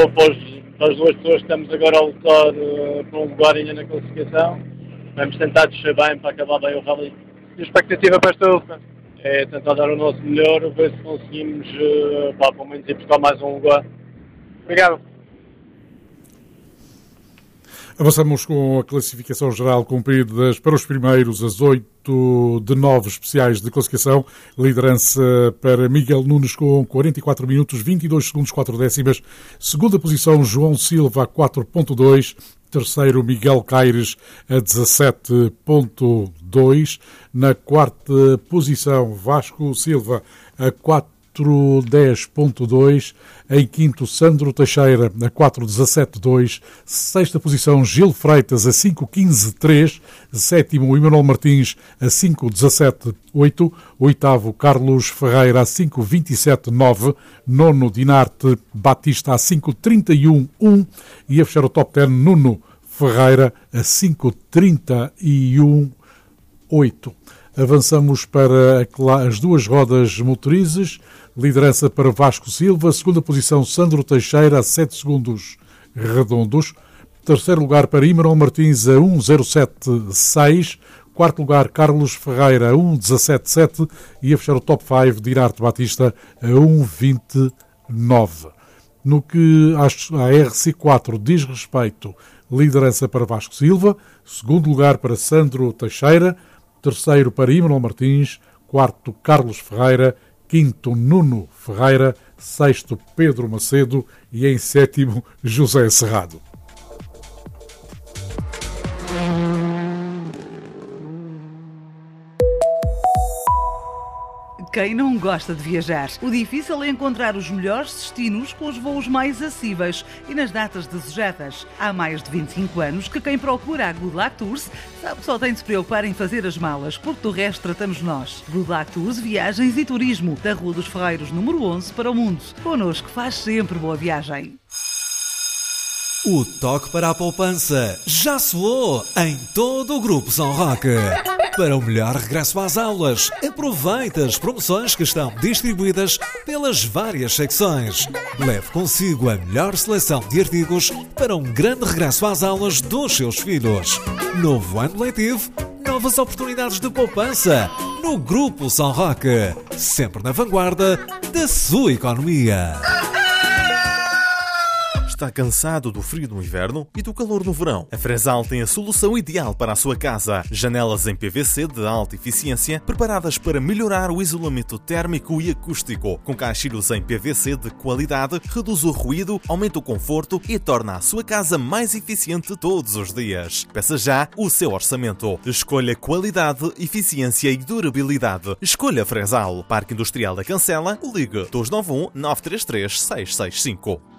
para as duas pessoas que estamos agora a lutar por um lugar ainda na classificação. Vamos tentar descer bem para acabar bem o rally. E a expectativa para esta última? É tentar dar o nosso melhor, ver se conseguimos, pelo menos, ir buscar mais um lugar. Obrigado. Avançamos com a classificação geral cumpridas para os primeiros, as 8 de 9 especiais de classificação. Liderança para Miguel Nunes com 44 minutos, 22 segundos, 4 décimas. Segunda posição, João Silva, a 4.2. Terceiro, Miguel Caires, a 17.2. Na quarta posição, Vasco Silva, a 4.10.2. Em quinto, Sandro Teixeira, a 4.17.2. Sexta posição, Gil Freitas, a 5.15.3. Sétimo, Emanuel Martins, a 5.17.8. Oitavo, Carlos Ferreira, a 5.27.9. Nono, Dinarte Batista, a 5.31.1. E a fechar o top 10, Nuno Ferreira, a 5.31.8. Avançamos para as duas rodas motrizes. Liderança para Vasco Silva. Segunda posição, Sandro Teixeira, a 7 segundos redondos. Terceiro lugar para Emanuel Martins, a 1.07.6. Quarto lugar, Carlos Ferreira, a 1.17.7. E a fechar o top 5, Dinarte Batista, a 1.29. No que à RC4 diz respeito, liderança para Vasco Silva. Segundo lugar para Sandro Teixeira. Terceiro para Emanuel Martins. Quarto, Carlos Ferreira. Quinto, Nuno Ferreira. Sexto, Pedro Macedo. E em sétimo, José Serrado. Quem não gosta de viajar? O difícil é encontrar os melhores destinos com os voos mais acessíveis e nas datas desejadas. Há mais de 25 anos que quem procura a Good Luck Tours sabe que só tem de se preocupar em fazer as malas, porque do resto tratamos nós. Good Luck Tours, viagens e turismo, da Rua dos Ferreiros, número 11, para o mundo. Connosco faz sempre boa viagem. O toque para a poupança já soou em todo o Grupo São Roque. Para o melhor regresso às aulas, aproveite as promoções que estão distribuídas pelas várias secções. Leve consigo a melhor seleção de artigos para um grande regresso às aulas dos seus filhos. Novo ano letivo, novas oportunidades de poupança no Grupo São Roque. Sempre na vanguarda da sua economia. Está cansado do frio no inverno e do calor no verão? A Fresal tem a solução ideal para a sua casa. Janelas em PVC de alta eficiência, preparadas para melhorar o isolamento térmico e acústico. Com caixilhos em PVC de qualidade, reduz o ruído, aumenta o conforto e torna a sua casa mais eficiente todos os dias. Peça já o seu orçamento. Escolha qualidade, eficiência e durabilidade. Escolha Fresal. Parque Industrial da Cancela. Ligue 291 933 665.